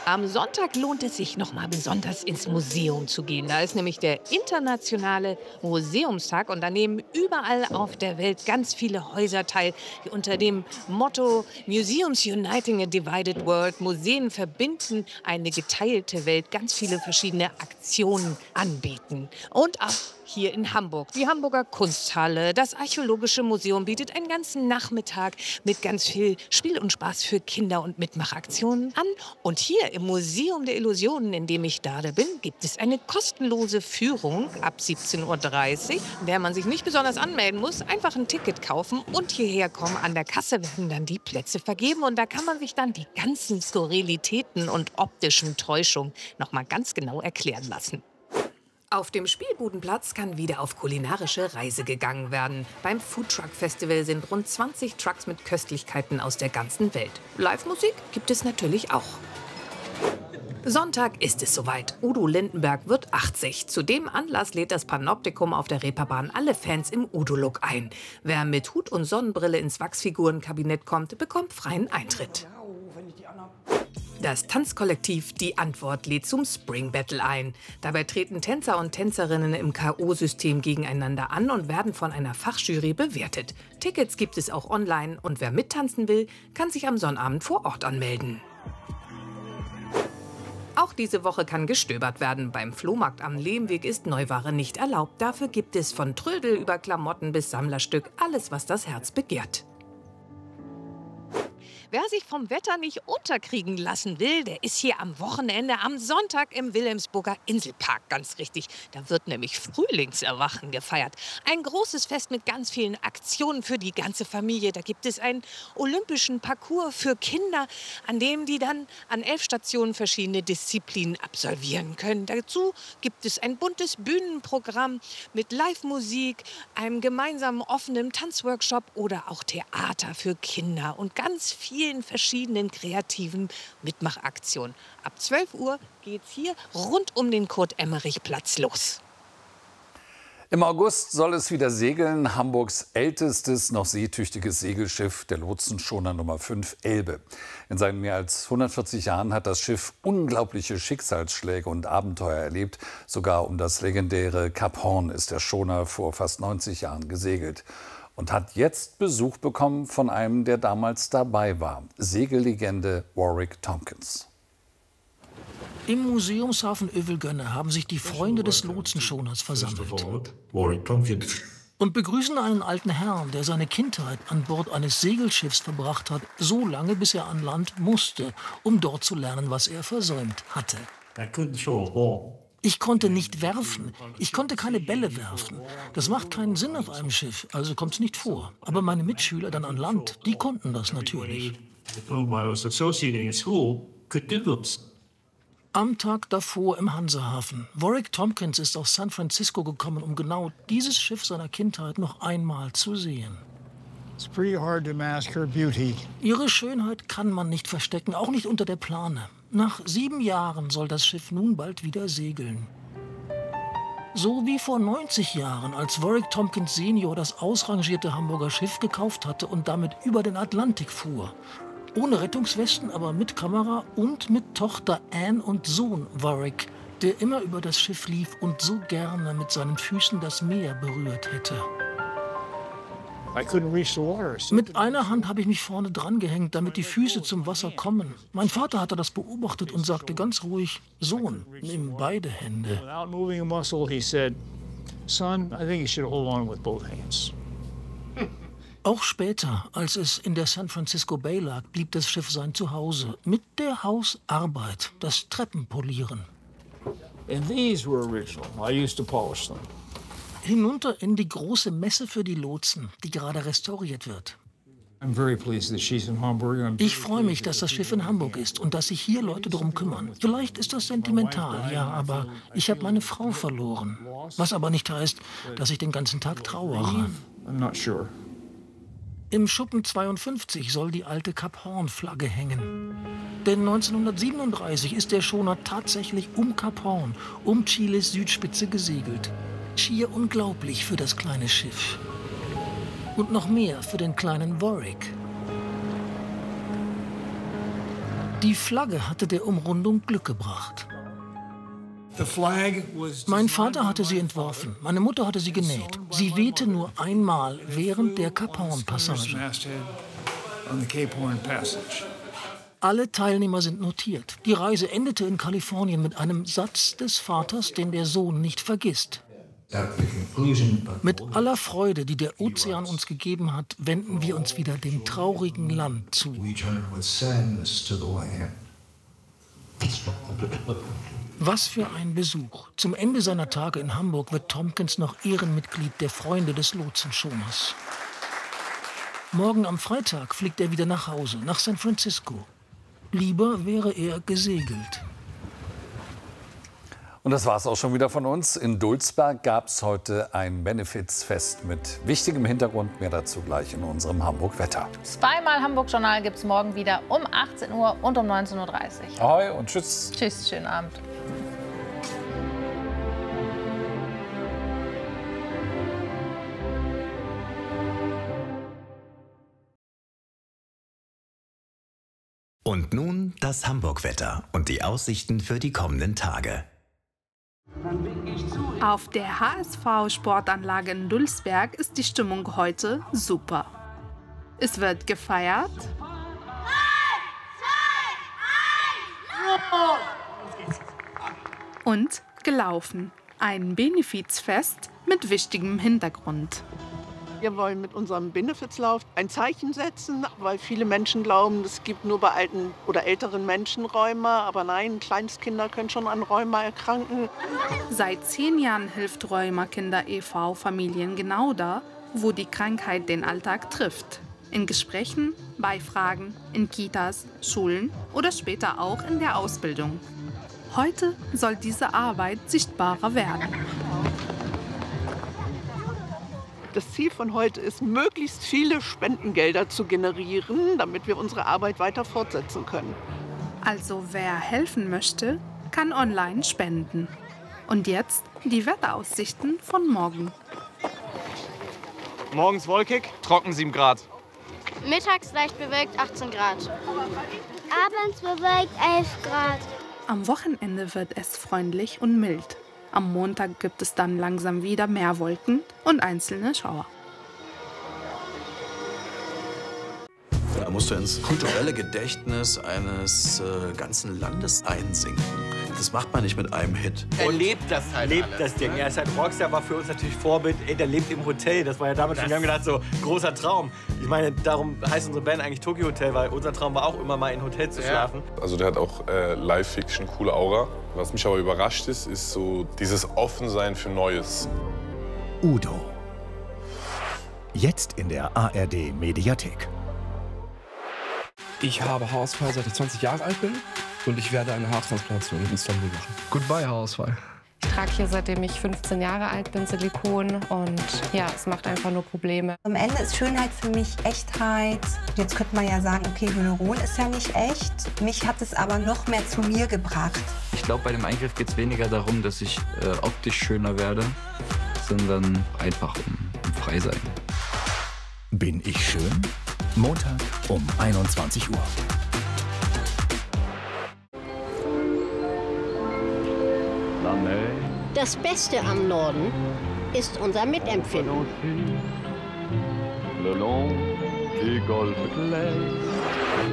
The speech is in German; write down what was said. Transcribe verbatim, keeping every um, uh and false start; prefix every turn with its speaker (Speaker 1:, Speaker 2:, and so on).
Speaker 1: Am Sonntag lohnt es sich noch mal besonders ins Museum zu gehen. Da ist nämlich der internationale Museumstag und da nehmen überall auf der Welt ganz viele Häuser teil, die unter dem Motto Museums Uniting a Divided World, Museen verbinden eine geteilte Welt, ganz viele verschiedene Aktionen anbieten. Und auch hier in Hamburg. Die Hamburger Kunsthalle, das Archäologische Museum bietet einen ganzen Nachmittag mit ganz viel Spiel und Spaß für Kinder und Mitmachaktionen an. Und hier im Museum der Illusionen, in dem ich gerade bin, gibt es eine kostenlose Führung ab siebzehn Uhr dreißig, in der man sich nicht besonders anmelden muss, einfach ein Ticket kaufen und hierher kommen. An der Kasse werden dann die Plätze vergeben und da kann man sich dann die ganzen Skurrilitäten und optischen Täuschungen noch mal ganz genau erklären lassen. Auf dem Spielbudenplatz kann wieder auf kulinarische Reise gegangen werden. Beim Foodtruck Festival sind rund zwanzig Trucks mit Köstlichkeiten aus der ganzen Welt. Live-Musik gibt es natürlich auch. Sonntag ist es soweit. Udo Lindenberg wird achtzig. Zu dem Anlass lädt das Panoptikum auf der Reeperbahn alle Fans im Udo-Look ein. Wer mit Hut und Sonnenbrille ins Wachsfigurenkabinett kommt, bekommt freien Eintritt. Das Tanzkollektiv Die Antwort lädt zum Spring Battle ein. Dabei treten Tänzer und Tänzerinnen im K O-System gegeneinander an und werden von einer Fachjury bewertet. Tickets gibt es auch online und wer mittanzen will, kann sich am Sonnabend vor Ort anmelden. Auch diese Woche kann gestöbert werden. Beim Flohmarkt am Lehmweg ist Neuware nicht erlaubt. Dafür gibt es von Trödel über Klamotten bis Sammlerstück alles, was das Herz begehrt. Wer sich vom Wetter nicht unterkriegen lassen will, der ist hier am Wochenende, am Sonntag im Wilhelmsburger Inselpark. Ganz richtig, da wird nämlich Frühlingserwachen gefeiert. Ein großes Fest mit ganz vielen Aktionen für die ganze Familie. Da gibt es einen olympischen Parcours für Kinder, an dem die dann an elf Stationen verschiedene Disziplinen absolvieren können. Dazu gibt es ein buntes Bühnenprogramm mit Live-Musik, einem gemeinsamen offenen Tanzworkshop oder auch Theater für Kinder und ganz viel vielen verschiedenen kreativen Mitmachaktionen. Ab zwölf Uhr geht's hier rund um den Kurt-Emmerich-Platz los.
Speaker 2: Im August soll es wieder segeln. Hamburgs ältestes, noch seetüchtiges Segelschiff, der Lotsenschoner Nummer fünf Elbe. In seinen mehr als hundertvierzig Jahren hat das Schiff unglaubliche Schicksalsschläge und Abenteuer erlebt. Sogar um das legendäre Kap Horn ist der Schoner vor fast neunzig Jahren gesegelt. Und hat jetzt Besuch bekommen von einem, der damals dabei war. Segellegende Warwick Tompkins.
Speaker 3: Im Museumshafen Övelgönne haben sich die Freunde des Lotsenschoners versammelt und begrüßen einen alten Herrn, der seine Kindheit an Bord eines Segelschiffs verbracht hat, so lange, bis er an Land musste, um dort zu lernen, was er versäumt hatte. Ich konnte nicht werfen. Ich konnte keine Bälle werfen. Das macht keinen Sinn auf einem Schiff, also kommt es nicht vor. Aber meine Mitschüler dann an Land, die konnten das natürlich. Am Tag davor im Hansehafen. Warwick Tompkins ist aus San Francisco gekommen, um genau dieses Schiff seiner Kindheit noch einmal zu sehen. Ihre Schönheit kann man nicht verstecken, auch nicht unter der Plane. Nach sieben Jahren soll das Schiff nun bald wieder segeln. So wie vor neunzig Jahren, als Warwick Tompkins Senior das ausrangierte Hamburger Schiff gekauft hatte und damit über den Atlantik fuhr. Ohne Rettungswesten, aber mit Kamera und mit Tochter Anne und Sohn Warwick, der immer über das Schiff lief und so gerne mit seinen Füßen das Meer berührt hätte. Mit einer Hand habe ich mich vorne dran gehängt, damit die Füße zum Wasser kommen. Mein Vater hatte das beobachtet und sagte ganz ruhig: Sohn, nimm beide Hände. Auch später, als es in der San Francisco Bay lag, blieb das Schiff sein Zuhause. Mit der Hausarbeit, das Treppenpolieren.
Speaker 4: And these were original. I used to polish them.
Speaker 3: Hinunter in die große Messe für die Lotsen, die gerade restauriert wird. Ich freue mich, dass das Schiff in Hamburg ist und dass sich hier Leute darum kümmern. Vielleicht ist das sentimental, ja, aber ich habe meine Frau verloren. Was aber nicht heißt, dass ich den ganzen Tag trauere. Im Schuppen zweiundfünfzig soll die alte Kap Horn-Flagge hängen. Denn neunzehnhundertsiebenunddreißig ist der Schoner tatsächlich um Kap Horn, um Chiles Südspitze gesegelt. Schier unglaublich für das kleine Schiff. Und noch mehr für den kleinen Warwick. Die Flagge hatte der Umrundung Glück gebracht. Mein Vater hatte sie entworfen, meine Mutter hatte sie genäht. Sie wehte nur einmal während der Cape Horn-Passage. Alle Teilnehmer sind notiert. Die Reise endete in Kalifornien mit einem Satz des Vaters, den der Sohn nicht vergisst. Mit aller Freude, die der Ozean uns gegeben hat, wenden wir uns wieder dem traurigen Land zu. Was für ein Besuch. Zum Ende seiner Tage in Hamburg wird Tompkins noch Ehrenmitglied der Freunde des Lotsenschoners. Morgen am Freitag fliegt er wieder nach Hause, nach San Francisco. Lieber wäre er gesegelt.
Speaker 2: Und das war es auch schon wieder von uns. In Dulsberg gab es heute ein Benefizfest mit wichtigem Hintergrund. Mehr dazu gleich in unserem Hamburg-Wetter.
Speaker 5: Zweimal Hamburg-Journal gibt es morgen wieder um achtzehn Uhr und um neunzehn Uhr dreißig.
Speaker 2: Ahoi und tschüss.
Speaker 5: Tschüss, schönen Abend.
Speaker 6: Und nun das Hamburg-Wetter und die Aussichten für die kommenden Tage.
Speaker 7: Auf der H S V-Sportanlage in Dulsberg ist die Stimmung heute super. Es wird gefeiert und gelaufen. Ein Benefizfest mit wichtigem Hintergrund.
Speaker 8: Wir wollen mit unserem Benefizlauf ein Zeichen setzen, weil viele Menschen glauben, es gibt nur bei alten oder älteren Menschen Rheuma. Aber nein, Kleinstkinder können schon an Rheuma erkranken.
Speaker 7: Seit zehn Jahren hilft Rheuma Kinder e V Familien genau da, wo die Krankheit den Alltag trifft. In Gesprächen, bei Fragen, in Kitas, Schulen oder später auch in der Ausbildung. Heute soll diese Arbeit sichtbarer werden.
Speaker 8: Das Ziel von heute ist, möglichst viele Spendengelder zu generieren, damit wir unsere Arbeit weiter fortsetzen können.
Speaker 7: Also wer helfen möchte, kann online spenden. Und jetzt die Wetteraussichten von morgen.
Speaker 9: Morgens wolkig, trocken sieben Grad.
Speaker 10: Mittags leicht bewölkt achtzehn Grad. Abends bewölkt elf Grad.
Speaker 7: Am Wochenende wird es freundlich und mild. Am Montag gibt es dann langsam wieder mehr Wolken und einzelne Schauer.
Speaker 11: Da musst du ins kulturelle Gedächtnis eines äh, ganzen Landes einsinken. Das macht man nicht mit einem Hit.
Speaker 12: Er lebt das halt lebt alles, das Ding. Ne? Er ist halt Rockstar, war für uns natürlich Vorbild. Ey, der lebt im Hotel. Das war ja damals schon, wir haben gedacht, so großer Traum. Ich meine, darum heißt unsere Band eigentlich Tokyo Hotel, weil unser Traum war auch immer mal in Hotel zu schlafen.
Speaker 13: Also der hat auch äh, Live-Fiction, coole Aura. Was mich aber überrascht ist, ist so dieses Offensein für Neues.
Speaker 6: Udo. Jetzt in der A R D-Mediathek.
Speaker 14: Ich habe Haarausfall, seit ich zwanzig Jahre alt bin. Und ich werde eine Haartransplantation in Istanbul machen. Goodbye, Haarausfall.
Speaker 15: Ich trage hier, seitdem ich fünfzehn Jahre alt bin, Silikon. Und ja, es macht einfach nur Probleme.
Speaker 16: Am Ende ist Schönheit für mich Echtheit. Jetzt könnte man ja sagen, okay, Hyaluron ist ja nicht echt. Mich hat es aber noch mehr zu mir gebracht.
Speaker 17: Ich glaube, bei dem Eingriff geht es weniger darum, dass ich äh, optisch schöner werde, sondern einfach um, um frei sein.
Speaker 6: Bin ich schön? Montag um einundzwanzig Uhr.
Speaker 18: Das Beste am Norden ist unser Mitempfinden.
Speaker 19: Le long des golfes clairs.